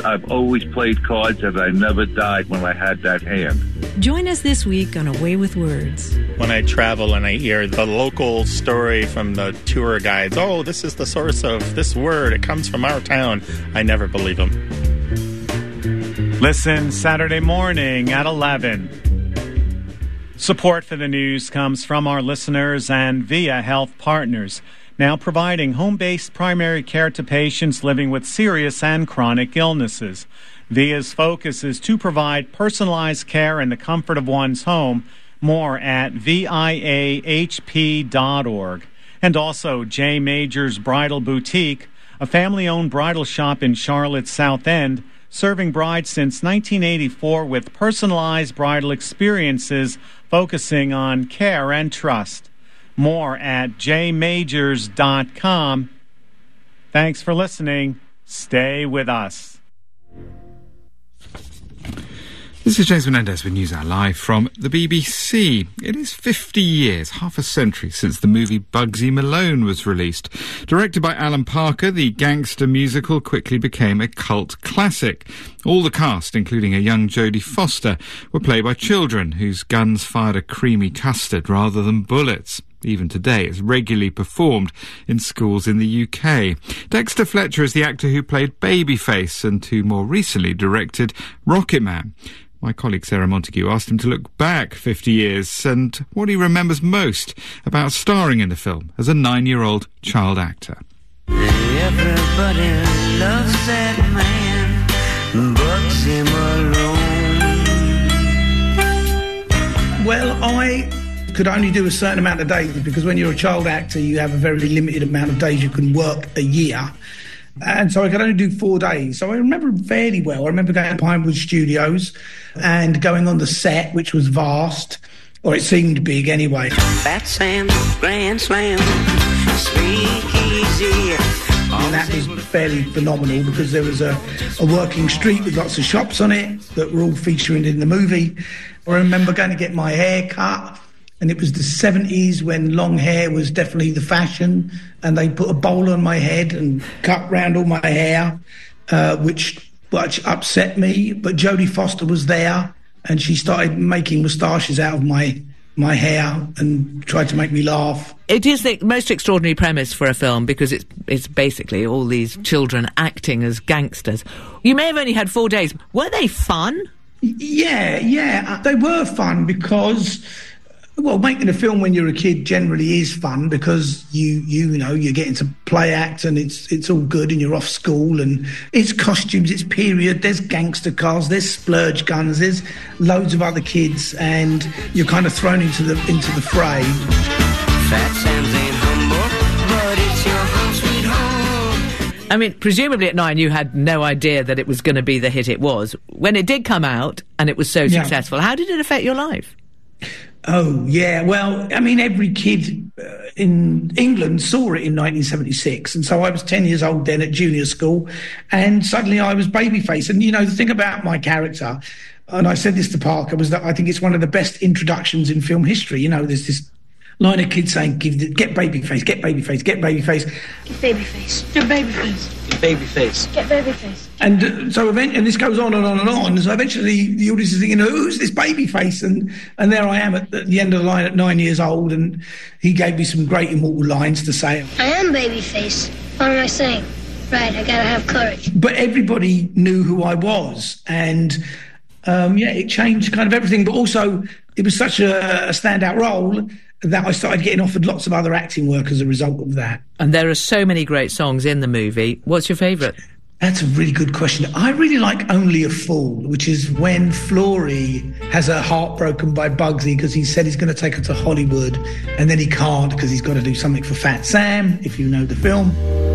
I've always played cards and I never died when I had that hand. Join us this week on A Way with Words. When I travel and I hear the local story from the tour guides, oh, this is the source of this word, it comes from our town, I never believe them. Listen Saturday morning at 11. Support for the news comes from our listeners and via Health Partners, now providing home-based primary care to patients living with serious and chronic illnesses. VIA's focus is to provide personalized care in the comfort of one's home. More at viahp.org. And also J. Major's Bridal Boutique, a family-owned bridal shop in Charlotte's South End, serving brides since 1984 with personalized bridal experiences focusing on care and trust. More at jmajors.com. Thanks for listening. Stay with us. This is James Menendez with NewsHour Live from the BBC. It is 50 years, half a century, since the movie Bugsy Malone was released. Directed by Alan Parker, the gangster musical quickly became a cult classic. All the cast, including a young Jodie Foster, were played by children whose guns fired a creamy custard rather than bullets. Even today, it's regularly performed in schools in the UK. Dexter Fletcher is the actor who played Babyface and who more recently directed Rocketman. My colleague Sarah Montague asked him to look back 50 years and what he remembers most about starring in the film as a 9-year-old child actor. Everybody loves that man, Bugsy Malone. Well, I could only do a certain amount of days because when you're a child actor, you have a very limited amount of days you can work a year. And so I could only do 4 days. So I remember fairly well. I remember going to Pinewood Studios and going on the set, which was vast, or it seemed big anyway. Fat Sam, Grand Slam, Speakeasy. And that was fairly phenomenal because there was a working street with lots of shops on it that were all featuring in the movie. I remember going to get my hair cut. And it was the 70s when long hair was definitely the fashion. And they put a bowl on my head and cut round all my hair, which upset me. But Jodie Foster was there and she started making moustaches out of my hair and tried to make me laugh. It is the most extraordinary premise for a film because it's basically all these children acting as gangsters. You may have only had 4 days. Were they fun? Yeah. They were fun because... Well, making a film when you're a kid generally is fun because you know you're getting to play act and it's all good and you're off school and it's costumes, it's period, there's gangster cars, there's splurge guns, there's loads of other kids and you're kind of thrown into the fray. Fat Sam's ain't humble, but it's your home sweet home. I mean, presumably at 9 you had no idea that it was going to be the hit it was. When it did come out and it was so successful, how did it affect your life? Oh, yeah. Well, I mean, every kid in England saw it in 1976. And so I was 10 years old then at junior school. And suddenly I was Babyface. And, you know, the thing about my character, and I said this to Parker, was that I think it's one of the best introductions in film history. You know, there's this line of kids saying, get Babyface, get Babyface, get Babyface. Get Babyface. Get Babyface. Get Babyface. Get Babyface. And so and this goes on and on and on. So eventually the audience is thinking, who's this Babyface? And there I am at the end of the line at 9 years old. And he gave me some great immortal lines to say. I am Babyface. What am I saying? Right, I gotta have courage. But everybody knew who I was. And it changed kind of everything. But also it was such a standout role that I started getting offered lots of other acting work as a result of that. And there are so many great songs in the movie. What's your favourite? That's a really good question. I really like Only a Fool, which is when Flory has her heart broken by Bugsy because he said he's going to take her to Hollywood and then he can't because he's got to do something for Fat Sam, if you know the film.